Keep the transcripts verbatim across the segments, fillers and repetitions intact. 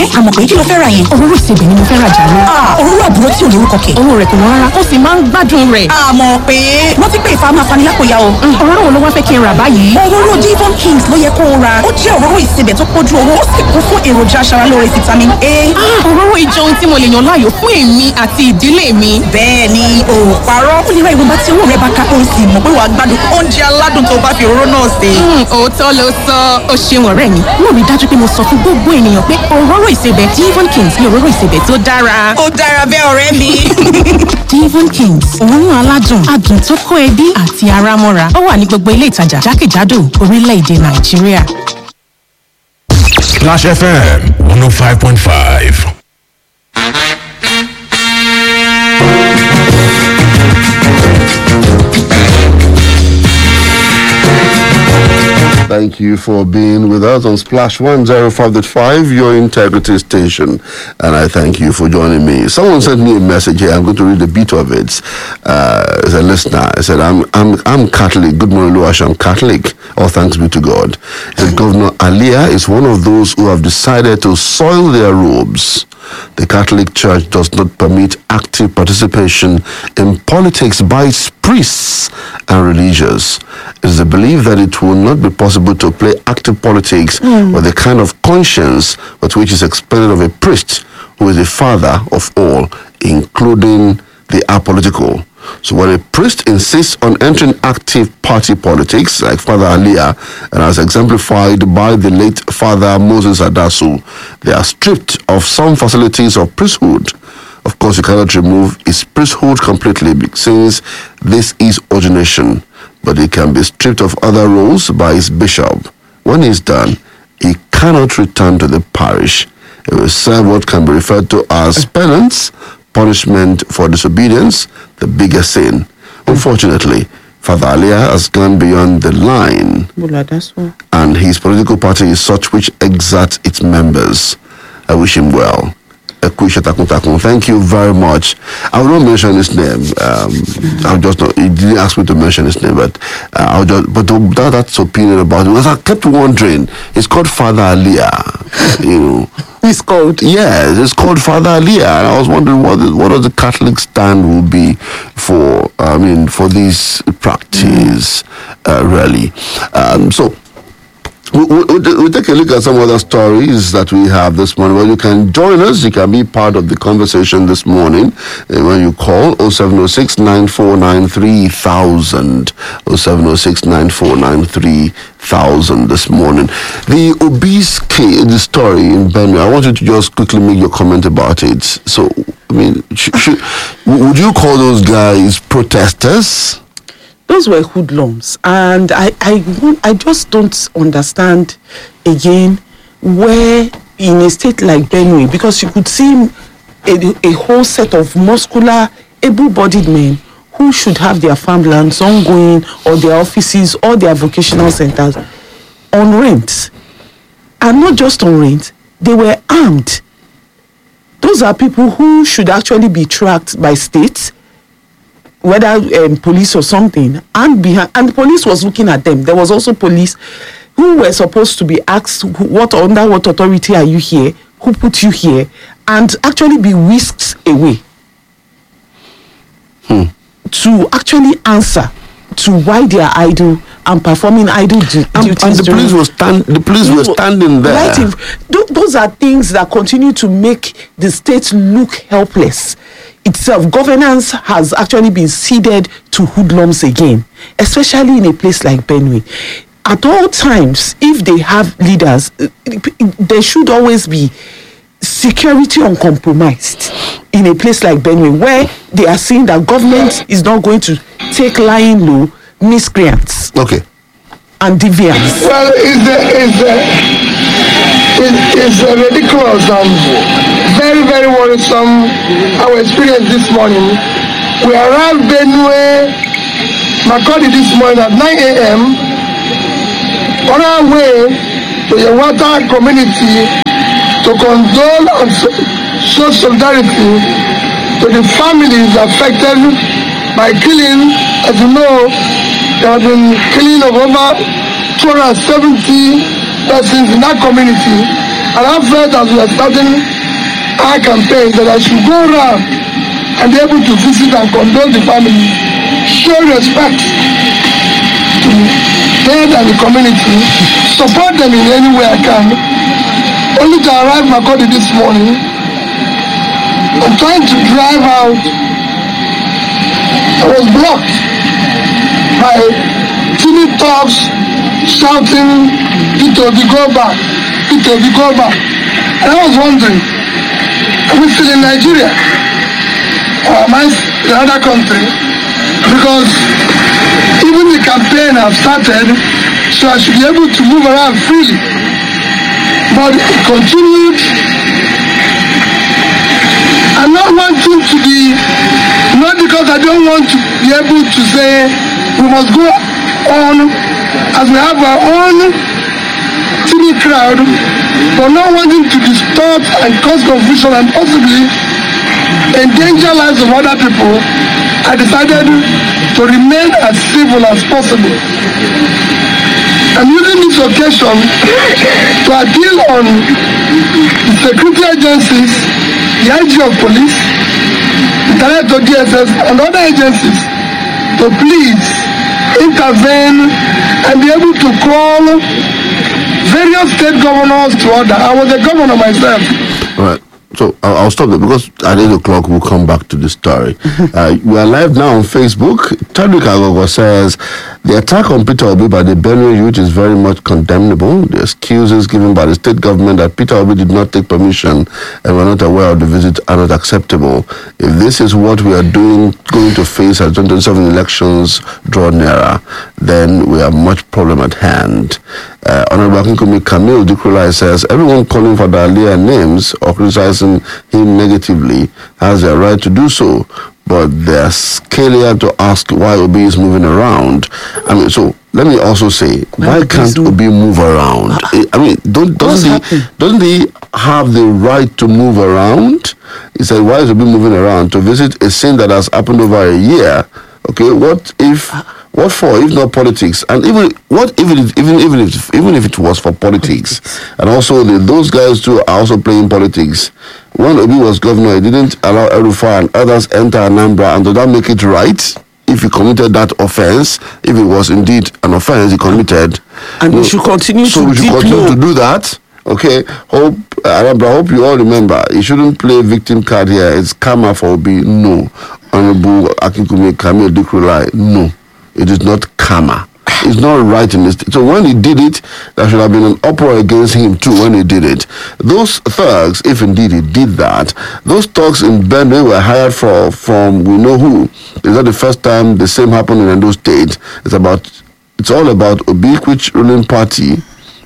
ẹ́ àmọ̀ pé kí ló fẹ́ ra yẹn. Òróró ìsebẹ̀ ni mo fẹ́ ra jàre. Òróró àbúrò tí ò lórúkọ kẹ̀. Owó rẹ̀ kò wọ́n rárá, ó sì máa ń gbádùn rẹ̀. Àmọ̀ pé wọ́n ti pé ìfà máa fani lápòyà o. Òróró wo ló wá fẹ́ kí n rà báyìí? Òróró Devon Kings ló yẹ kó o ra. Ó jẹ́ òróró ìsebẹ̀ tó pójú owó, ó sì kún fún èròjà aṣaralóore vitamin A. Òróró ìjọ ohun tí mo lè yàn láàyò fún èmi àti ìdílé mi. Bẹ́ẹ̀ ni o ò parọ́. Ó lè ra ìwọ̀nba tí owó rẹ̀ bá ká, ó sì mọ̀ pé wàá gbádùn oúnjẹ aládùn tó bá fi òróró náà sè. Òótọ́ ló sọ, ó ṣeun ọ̀rẹ́ mi. Mo rí dájú pé mo sọ fún gbogbo ènìyàn pé òróró ìsebẹ̀ Devon Kings ni òróró ìsebẹ̀ tó dára. Ó dára bẹ́ẹ̀ ọ̀rẹ́ mi. Devon Kings, òórùn aládùn, adùn tó kó ẹbí àti ara mọ́ra. Ó wà ní gbogbo ilé ìtajà jákèjádò orílẹ̀-èdè Nàìjíríà. Splash F M one oh five point five. Thank you for being with us on Splash one oh five point five, your integrity station. And I thank you for joining me. Someone sent me a message here. I'm going to read a bit of it. Uh, as a listener, I said, I'm I'm I'm Catholic. Good morning, Luash. I'm Catholic. All thanks be to God. He said, Governor Alia is one of those who have decided to soil their robes. The Catholic Church does not permit active participation in politics by its priests and religious. It is a belief that it will not be possible to play active politics mm. with the kind of conscience with which is expected of a priest who is the father of all, including the apolitical. So when a priest insists on entering active party politics, like Father Alia, and as exemplified by the late Father Moses Adasu, they are stripped of some facilities of priesthood. Of course, you cannot remove his priesthood completely, since this is ordination, but he can be stripped of other roles by his bishop. When he's done, he cannot return to the parish. He will serve what can be referred to as penance, punishment for disobedience, the biggest sin. Unfortunately, Father Alia has gone beyond the line, and his political party is such which exerts its members. I wish him well. Thank you very much. I will not mention his name. Um, I'll just not, he didn't ask me to mention his name, but uh, I'll just. But that, that's opinion about it. Because I kept wondering. It's called Father Alia. You know. It's called. Yes, it's called Father Alia. And I was wondering what what does the Catholic stand will be for. I mean, for this practice, uh, really. Um, so. We'll, we'll, we'll take a look at some other stories that we have this morning. Well, you can join us. You can be part of the conversation this morning uh, when you call oh seven oh six, nine four nine, three thousand. oh seven oh six, nine four nine, three thousand this morning. The obese kid, the story in Benue, I want you to just quickly make your comment about it. So, I mean, sh- sh- would you call those guys protesters? Those were hoodlums, and I, I, I just don't understand again where in a state like Benue, because you could see a, a whole set of muscular, able-bodied men who should have their farmlands ongoing, or their offices, or their vocational centers on rent, and not just on rent, they were armed. Those are people who should actually be tracked by states, whether um, police or something, and behind, and the police was looking at them. There was also police who were supposed to be asked, what under what authority are you here, who put you here, and actually be whisked away hmm. to actually answer to why they are idle and performing idle du- and, duties. And the police was stand. The police were standing there. Right in, th- those are things that continue to make the state look helpless. Itself, governance has actually been ceded to hoodlums again, especially in a place like Benue. At all times, if they have leaders, there should always be security uncompromised in a place like Benue, where they are seeing that government is not going to take lying low miscreants. Okay. And deviants. Well, it's a, it's a, it's, it's a ridiculous and very, very worrisome our experience this morning. We arrived Benue, Makurdi this morning at nine a.m. on our way to the Yawata community to condole and show solidarity to the families affected by killing. As you know, there have been killing of over two hundred seventy persons in that community And I felt as we were starting our campaign that I should go around and be able to visit and condole the family, show respect to them and the community, support them in any way I can. Only to arrive Makurdi this morning, I'm trying to drive out. I was blocked by timid talks shouting, Itobi, go back, Itobi, go back. And I was wondering, are we still in Nigeria? Or am I in another country? Because even the campaign I've started, so I should be able to move around freely. But it continued. I'm not wanting to be, not because I don't want to be able to say we must go on as we have our own teeny crowd, but not wanting to distort and cause confusion and possibly endanger lives of other people. I decided to remain as civil as possible. I'm using this occasion to appeal on the security agencies, the I G of police, the director of D S S, and other agencies to please intervene and be able to call various state governors to order. I was a governor myself. All right. So I'll, I'll stop there because at eight o'clock we'll come back to the story. uh, we are live now on Facebook. Tadwik Agogo says the attack on Peter Obi by the Benue youth is very much condemnable. The excuses given by the state government that Peter Obi did not take permission and were not aware of the visit are not acceptable. If this is what we are doing, going to face as twenty twenty-seven elections draw nearer, then we have much problem at hand. Uh, Honorable Akinkunmi Camille Dukrulai says everyone calling for Dalia names or criticizing him negatively has the right to do so, but they're scared to ask why Obi is moving around. I mean, so let me also say, why, why can't Obi move around? I mean, don't, doesn't he doesn't he have the right to move around? He said, why is Obi moving around to visit a scene that has happened over a year? Okay, what if? What for, if not politics? And even what even if, even even if even if it was for politics, and also the, those guys too are also playing politics. When Obi was governor, he didn't allow El-Rufai and others enter Anambra, and did that make it right? If he committed that offense, if it was indeed an offense he committed, and we know, should continue so to we should continue to do that. Okay, hope Anambra, hope you all remember. You shouldn't play victim card here. It's karma for Obi. No, Honorable Akinkunmi Camille Dukrulai. No. It is not karma. It's not right in this. So when he did it, there should have been an uproar against him too when he did it. Those thugs, if indeed he did that, those thugs in Benue were hired for, from we know who. It's not the first time the same happened in Edo State. It's about, it's all about Obi, which ruling party.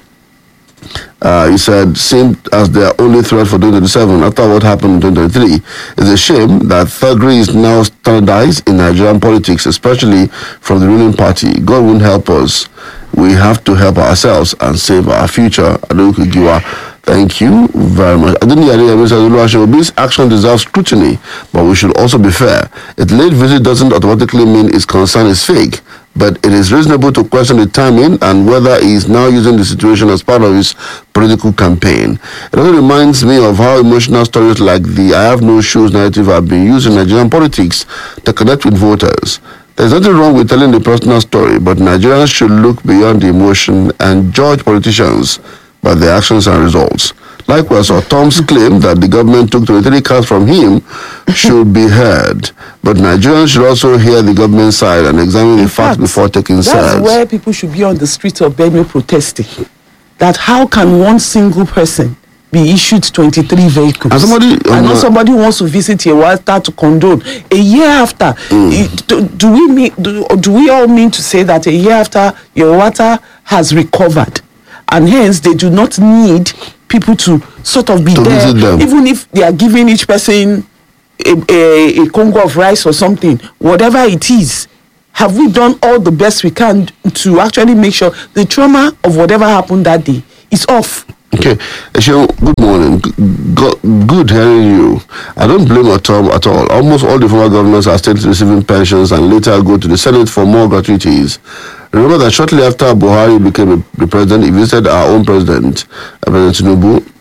Uh, he said, seemed as their only threat for twenty twenty-seven after what happened in twenty twenty-three. It's a shame that thuggery is now standardized in Nigerian politics, especially from the ruling party. God won't help us. We have to help ourselves and save our future. Adoku Giwa, thank you very much. Obi's action deserves scrutiny, but we should also be fair. A late visit doesn't automatically mean his concern is fake. But it is reasonable to question the timing and whether he is now using the situation as part of his political campaign. It also reminds me of how emotional stories like the I have no shoes narrative have been used in Nigerian politics to connect with voters. There's nothing wrong with telling the personal story, but Nigerians should look beyond the emotion and judge politicians by their actions and results. Likewise, Tom's claim that the government took twenty-three cars from him should be heard. But Nigerians should also hear the government side and examine the facts before taking sides. That's where people should be on the streets of Benue protesting. That how can one single person be issued twenty-three vehicles? And somebody, I know uh, somebody wants to visit Yewata to condone. A year after, mm. it, do, do we mean, do, do we all mean to say that a year after Yewata has recovered, and hence they do not need people to sort of be to there, even if they are giving each person a, a, a congo of rice or something, whatever it is? Have we done all the best we can to actually make sure the trauma of whatever happened that day is off? Okay, Eshion, good morning. Good, good hearing you. I don't blame Otom at all. Almost all the former governors are still receiving pensions and later go to the Senate for more gratuities. Remember that shortly after Buhari became the president, he visited our own president, President Tinubu,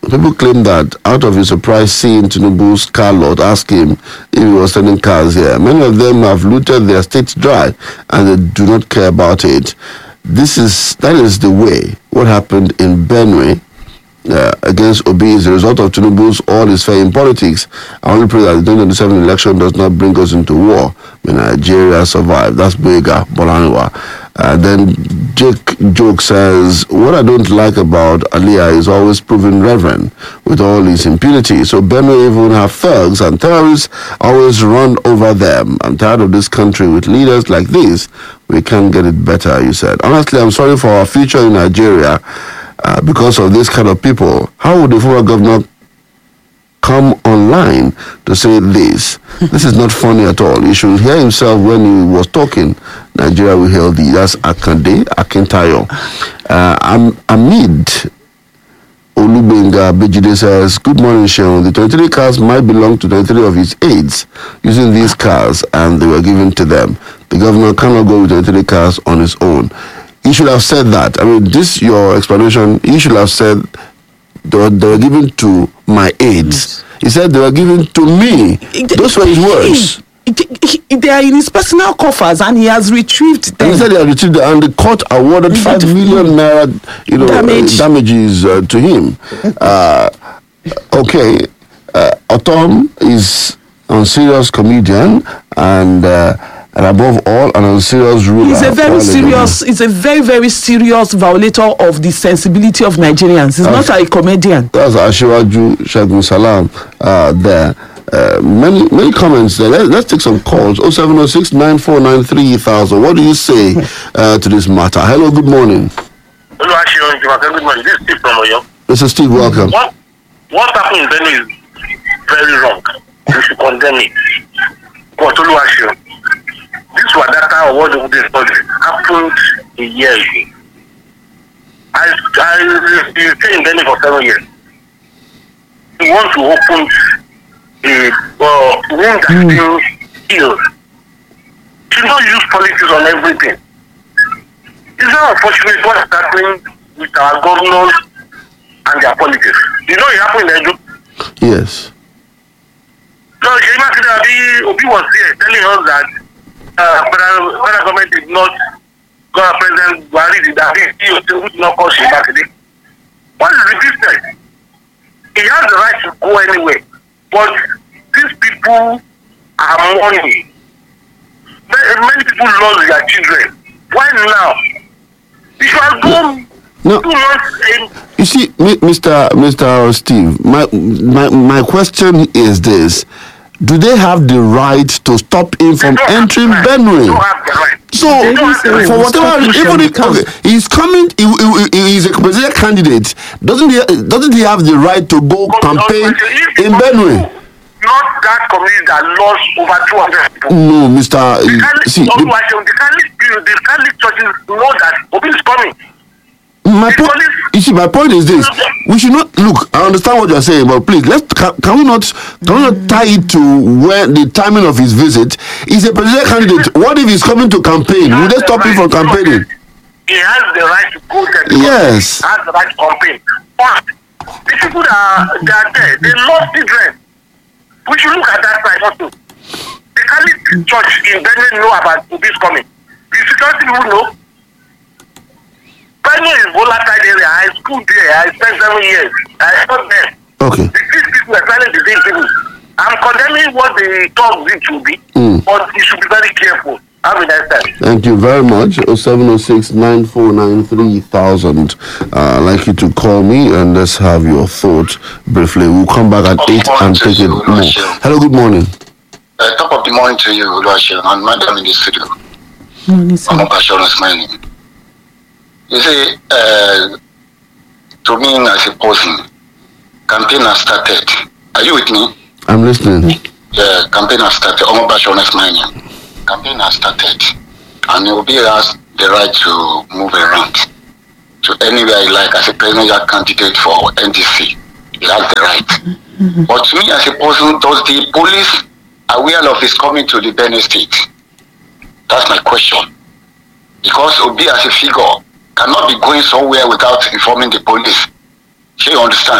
people claim that out of a surprise seeing Tinubu's car lot, ask him if he was selling cars here. Many of them have looted their states dry and they do not care about it. This is that is the way. What happened in Benue uh, against Obi is the result of Tinubu's all is fair in politics. I only pray that the twenty twenty-seven election does not bring us into war. May Nigeria survive. That's Boyega Bolaniwa. Uh, then Jake Joke says, what I don't like about Aliyah is always proven reverend with all his impunity. So Benue even have thugs and terrorists always run over them. I'm tired of this country with leaders like this. We can't get it better, you said. Honestly, I'm sorry for our future in Nigeria uh, because of this kind of people. How would the former governor come online to say this? This is not funny at all. He should hear himself when he was talking. Nigeria will hail thee. That's Akande Akintayo. Uh, Am- Amid Olubenga Bejide says, good morning, Sean. The twenty-three cars might belong to twenty-three of his aides using these cars and they were given to them. The governor cannot go with twenty-three cars on his own. He should have said that. I mean, this, your explanation, he should have said they were, they were given to my aides. He said they were given to me. Those were his words. They are in his personal coffers and he has retrieved them. And he said he had retrieved them and the court awarded five million naira, you know, Damage. uh, damages uh, to him. Uh, okay, uh, Otom is an unserious comedian and uh, and above all, an unserious ruler. He's a very serious, he's a very, very serious violator of the sensibility of Nigerians. He's That's, not a comedian. That's Ashiwaju Shagun Salam uh, there. Uh, many many comments there. Let, let's take some calls. oh seven oh six, nine four nine, three thousand. What do you say uh, to this matter? Hello, good morning. Hello, Ashiwaju. Good morning. This is Steve from Oyo. This is Steve, welcome. What, what happened in Benue is very wrong. We should condemn it. But Ashiwaju, this was data of what the happened a year ago. I, I stayed in Benue for seven years. We want to open a uh, wound that mm. still heals. You don't use politics on everything. It's not unfortunate what's happening with our governors and their politics. You know it happened in Edo? Yes. So Shema Obi was there telling us that uh, federal, federal government did not go to President Buhari did that he did not call Shema today. What is registered? He has the right to go anywhere. But these people are mourning. Many people lost their children. Why now? If you are gone no. two months in. You see, Mister Mister Steve, my, my my question is this. Do they have the right to stop him from entering right. Benue? They don't have the right. So, for whatever, even if okay, he's coming, he, he, he's a presidential candidate. Doesn't he? Doesn't he have the right to go but campaign in Benue? Not that community that lost over two hundred people. No, Mister The Catholic, see, the, the, the Catholic, the Catholic churches know that Obi is coming. My point, you see, my point is this: we should not look. I understand what you're saying, but please, let's can, can we not can we not tie it to where the timing of his visit? He's a presidential candidate. What if he's coming to campaign? Will they stop him from campaigning? He has the right to go there. Yes. He has the right to campaign. But the people that are, that are there, they lost children. We should look at that side also. The Catholic Church in Benue know about Obi's coming. The security people know. Benue is volatile area. I school there. I spent seven years. I taught there. Okay. The six people are trying to same people. I'm condemning what the talk it should be, mm. but you should be very careful. Have a nice time. Thank you very much. oh seven oh six, nine four nine, three thousand. Uh, I'd like you to call me and let's have your thoughts briefly. We'll come back at eight and take it more. Hello, good morning. Uh, top of the morning to you, Oluwaseun, and madam in the studio. Morning, sir. I'm Assurance mining. You see, uh, to me as a person, campaign has started. Are you with me? I'm listening. Yeah, campaign has started. I'm Assurance mining. Campaign has started, and Obi has the right to move around to anywhere he like as a presidential candidate for N D C. He has the right. Mm-hmm. But to me as a person, does the police aware of his coming to the Benue State? That's my question. Because Obi as a figure cannot be going somewhere without informing the police. Do you understand?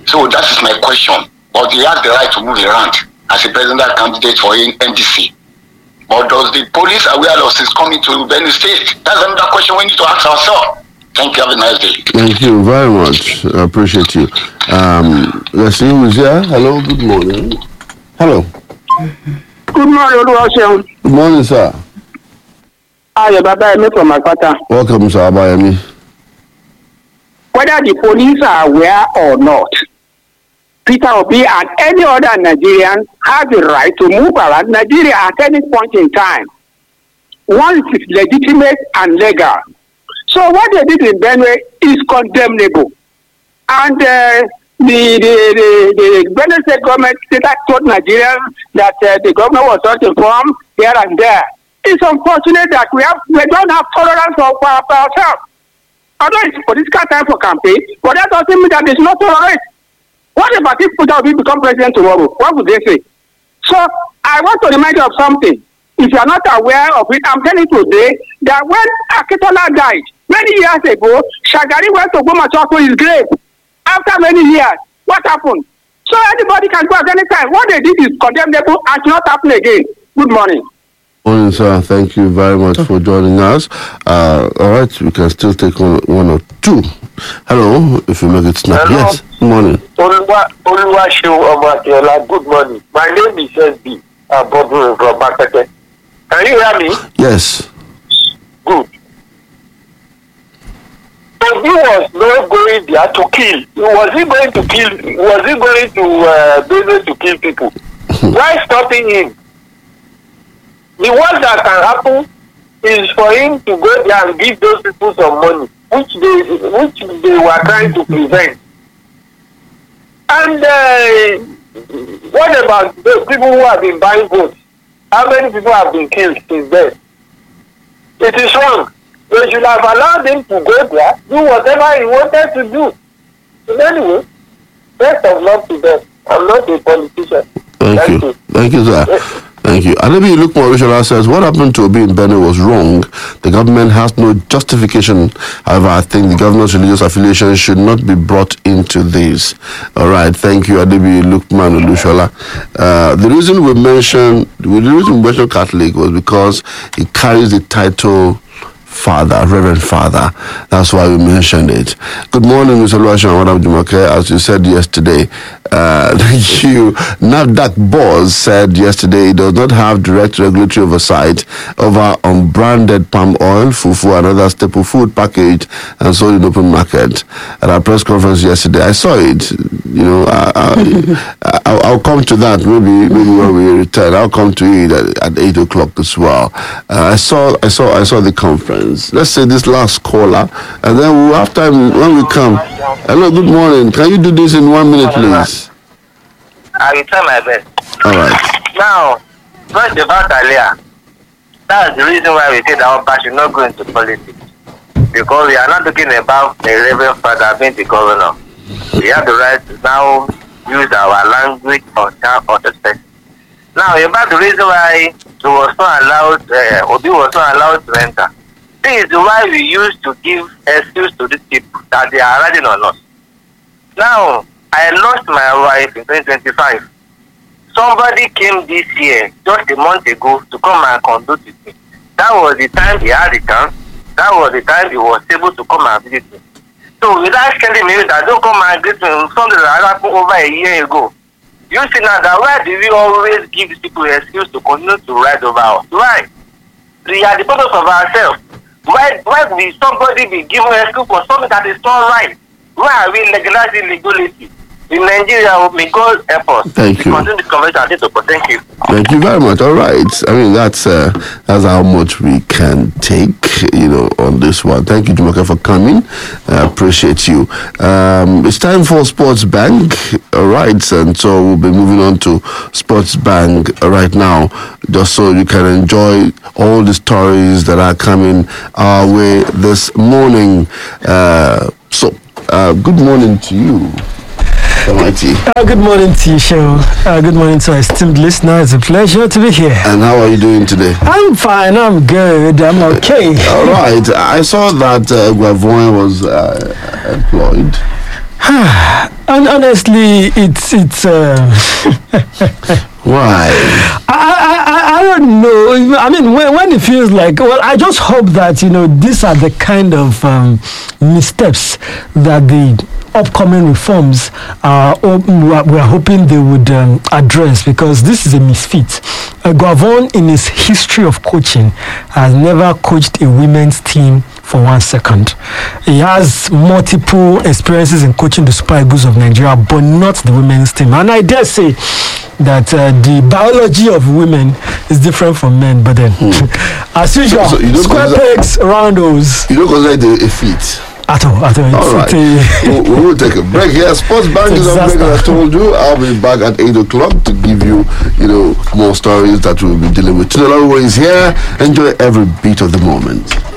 So that is my question. But he has the right to move around as a presidential candidate for N D C. But does the police aware of this coming to Benue State? That's another question we need to ask ourselves. Thank you. Have a nice day. Thank you very much. I appreciate you. Um, let's see who's here. Hello, good morning. Hello. Good morning, Oluwaseun. Good morning, sir. Hi, Baba Emi from Akpata. Welcome, sir. Abayemi. Whether the police are aware or not, Peter Obi and any other Nigerian have the right to move around Nigeria at any point in time. Once it is legitimate and legal. So what they did in Benue is condemnable. And uh, the, the, the, the Benue State government told Nigerians that uh, the government was not informed here and there. It's unfortunate that we have we don't have tolerance for, for, for ourselves. Although it's political time for campaign, but that doesn't mean that there's no tolerance. What about if Peter Obi become president tomorrow? What would they say? So I want to remind you of something. If you are not aware of it, I'm telling you today that when Akitola died many years ago, Shagari went to Gomacho to his grave. After many years, what happened? So anybody can go at any time. What they did is condemnable and should not happen again. Good morning. Morning, sir. Thank you very much for joining us. Uh, all right, we can still take one, one or two. Hello, if you make it snap. Hello. Yes, good morning. Oluwa Oluwaseun Omoakiola, good morning. My name is S B Abodu from Bakete. Can you hear me? Yes. Good. So he was not going there to kill. Was he going to kill? Was he going to uh, Benue to kill people? Why stopping him? The worst that can happen is for him to go there and give those people some money, which they which they were trying to prevent. And uh, what about the people who have been buying votes? How many people have been killed since then? It is wrong. They should have allowed him to go there, do whatever he wanted to do. So anyway, best of luck to them. I'm not a politician. Thank, Thank you. you. Thank you, sir. Yes. Thank you. Adabi Lukmo says, what happened to Obi in Benue was wrong. The government has no justification. However, I think the governor's religious affiliation should not be brought into this. All right. Thank you, Adabi Lukman Olushola. Uh, the reason we mentioned, the reason we mentioned Catholic was because he carries the title Father, Reverend Father. That's why we mentioned it. Good morning, Mister Oluwaseun and Madam Jumoke. As you said yesterday, uh, thank you. NAFDAC boss said yesterday it does not have direct regulatory oversight over unbranded palm oil, fufu, and other staple food packaged and sold in open market. At our press conference yesterday, I saw it. You know, I, I, I'll, I'll come to that maybe maybe when we return. I'll come to it at, at eight o'clock as well. Uh, I saw I saw I saw the conference. Let's say this last caller, and then we'll have time when we come. Hello, good morning. Can you do this in one minute, please? I will try my best. All right. Now, first about earlier, that's the reason why we say that our party should not go into politics. Because we are not talking about the Reverend Father being the governor. We have the right to now use our language or or respect. Now, about the reason why he was not allowed, uh, Obi was not allowed to enter. This is why we used to give excuse to these people that they are riding on us. Now, I lost my wife in twenty twenty-five. Somebody came this year, just a month ago, to come and conduct with me. That was the time he had the chance. That was the time he was able to come and visit me. So without telling me that don't come and greet me, something that happened over a year ago. You see now that why do we always give people an excuse to continue to ride over us? Why? We are the purpose of ourselves. Why why will somebody be given an excuse for something that is not right? Why are we legalizing legality? In Nigeria, may God help us. Thank you. Continue the conversation. Thank you. Thank you very much. All right. I mean, that's uh, that's how much we can take, you know, on this one. Thank you, Jumoke, for coming. I uh, appreciate you. Um, it's time for Sports Bank. All right. And so we'll be moving on to Sports Bank right now, just so you can enjoy all the stories that are coming our way this morning. Uh, so, uh, good morning to you. Uh, good morning to you, Cheryl. Uh, good morning to our esteemed listener. It's a pleasure to be here. And how are you doing today? I'm fine. I'm good. I'm okay. All right. I saw that uh, Guavoin was uh, employed. And honestly, it's it's. Uh, Why? I, I I I don't know. I mean, when, when it feels like, well, I just hope that you know these are the kind of um, missteps that the upcoming reforms are we're hoping they would um, address, because this is a misfit. Uh, Gavon, in his history of coaching, has never coached a women's team for one second. He has multiple experiences in coaching the Super Eagles of Nigeria, but not the women's team. And I dare say that uh, the biology of women is different from men. But then, hmm. as usual, so, so you square pegs, round holes. You don't consider it a feat? At all, at all. All right. we, we will take a break here. Sports Bank is on break, as I told you. I'll be back at eight o'clock to give you, you know, more stories that we'll be dealing with. Tunalawo is here. Enjoy every beat of the moment.